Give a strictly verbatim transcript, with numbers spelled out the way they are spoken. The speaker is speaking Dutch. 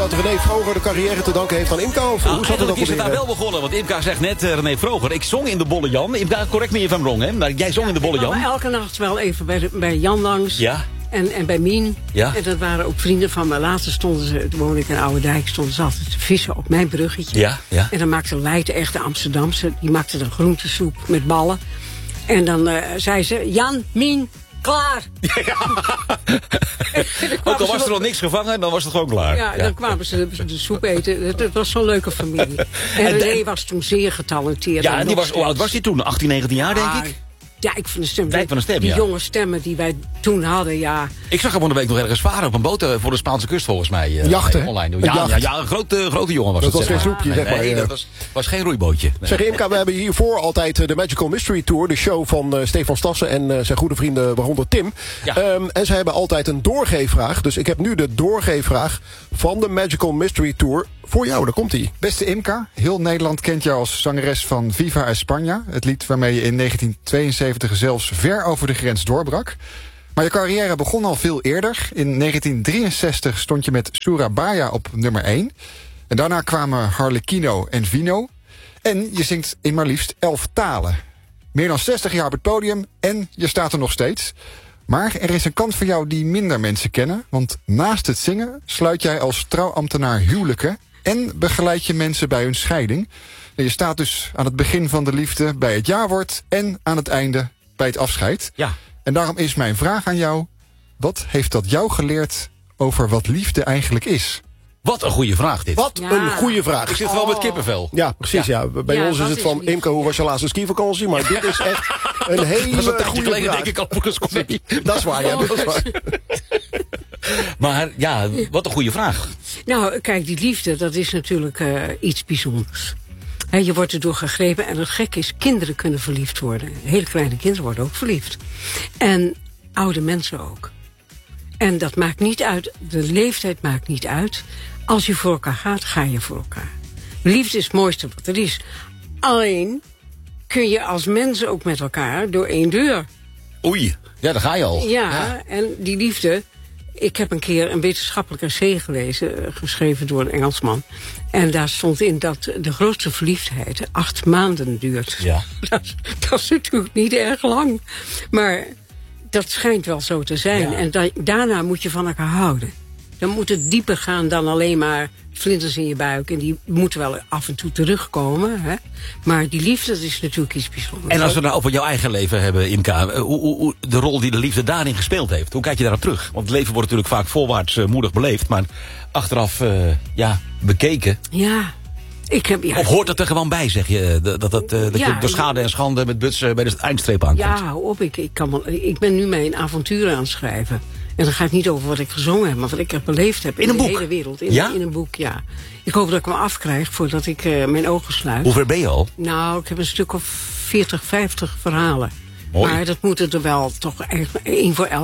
dat René Vroger de carrière te danken heeft aan Imka? Of Nou, hoe zat het ook is het daar alweer? wel begonnen, want Imka zegt net, uh, René Vroger, ik zong in de Bolle Jan. Imka, correct me if I'm wrong, hè? Maar jij zong in de Bolle Ik kwam Jan. elke nacht wel even bij, de, bij Jan langs. Ja. En, en bij Mien. Ja. En dat waren ook vrienden van me. Later stonden ze, toen woonde ik in Oude-Dijk, stonden ze altijd te vissen op mijn bruggetje. Ja, ja. En dan maakte Leid, echt de Amsterdamse, die maakte dan groentesoep met ballen. En dan uh, zei ze, Jan, Mien, klaar. Ja. Ook al was er nog niks gevangen, dan was het gewoon klaar. Ja, Ja. dan kwamen ze de, de soep eten. Het, het was zo'n leuke familie. En, En de- René was toen zeer getalenteerd. Ja, en en die nog was, hoe oud was hij toen? achttien, negentien jaar, denk Ah, ik? Ja, ik vind de stem. Wijk van de stem, die ja. jonge stemmen die wij toen hadden, ja. Ik zag hem van de week nog ergens varen op een boot uh, voor de Spaanse kust, volgens mij. Uh, Jacht, hè? Online. Een Ja, jacht. ja, ja, een grote, grote jongen was Dat het. was zeg geen maar. sloepje, Nee, zeg maar, nee, ja. dat was, was geen roeibootje. Nee. Zeg Imka, we hebben hiervoor altijd uh, de Magical Mystery Tour. De show van uh, Stefan Stassen en uh, zijn goede vrienden, waaronder Tim. Ja. Um, en zij hebben altijd een doorgeefvraag. Dus ik heb nu de doorgeefvraag van de Magical Mystery Tour voor jou. Daar komt ie. Beste Imka, heel Nederland kent jou als zangeres van Viva España. Het lied waarmee je in negentien tweeënzeventig zelfs ver over de grens doorbrak. Maar je carrière begon al veel eerder. In negentien drieënzestig stond je met Surabaya op nummer één. En daarna kwamen Harlequino en Vino. En je zingt in maar liefst elf talen. Meer dan zestig jaar op het podium en je staat er nog steeds. Maar er is een kant van jou die minder mensen kennen. Want naast het zingen sluit jij als trouwambtenaar huwelijken en begeleid je mensen bij hun scheiding. En je staat dus aan het begin van de liefde bij het jaarwoord en aan het einde bij het afscheid. Ja. En daarom is mijn vraag aan jou: wat heeft dat jou geleerd over wat liefde eigenlijk is? Wat een goede vraag dit. Wat Ja. een goede vraag. Ik zit wel met kippenvel. Ja, precies. Ja. Bij Ja, ons is wat het is van liefde? Imka, hoe was je laatste skivakantie? Maar dit is echt een hele Dat is een tijdje goede geleden, vraag. denk ik al, volgens mij. Dat is waar, ja. Dat is waar. Maar ja, wat een goede vraag. Nou, kijk, die liefde, dat is natuurlijk uh, iets bijzonders. He, je wordt erdoor gegrepen en het gekke is, kinderen kunnen verliefd worden. Hele kleine kinderen worden ook verliefd. En oude mensen ook. En dat maakt niet uit, de leeftijd maakt niet uit. Als je voor elkaar gaat, ga je voor elkaar. Liefde is het mooiste wat er is. Alleen kun je als mensen ook met elkaar door één deur. Oei, ja, daar ga je al. Ja, en die liefde. Ik heb een keer een wetenschappelijk essay gelezen, uh, geschreven door een Engelsman. En daar stond in dat de grootste verliefdheid acht maanden duurt. Ja. Dat, is- dat is natuurlijk niet erg lang. Maar dat schijnt wel zo te zijn. Ja. En da- daarna moet je van elkaar houden. Dan moet het dieper gaan dan alleen maar vlinders in je buik. En die moeten wel af en toe terugkomen. Hè? Maar die liefde, dat is natuurlijk iets bijzonders. En als we nou over jouw eigen leven hebben, Imka, uh, hoe, hoe, hoe- de rol die de liefde daarin gespeeld heeft, hoe kijk je daarop terug? Want het leven wordt natuurlijk vaak voorwaarts uh, moedig beleefd, maar achteraf uh, ja, bekeken. Ja, ik heb... Ja, Of hoort het er gewoon bij, zeg je, dat, dat, dat, uh, dat Ja, je door schade en schande met buts uh, bij de eindstreep aankomt? Ja, hou op. Ik, ik, kan wel, ik ben nu mijn avonturen aan het schrijven. En dan gaat het niet over wat ik gezongen heb, maar wat ik heb beleefd heb. In, In een de boek? hele wereld. In, Ja? in een boek, ja. Ik hoop dat ik hem afkrijg voordat ik uh, mijn ogen sluit. Hoe ver ben je al? Nou, ik heb een stuk of veertig, vijftig verhalen. Mooi. Maar dat moeten er wel toch echt één voor elk.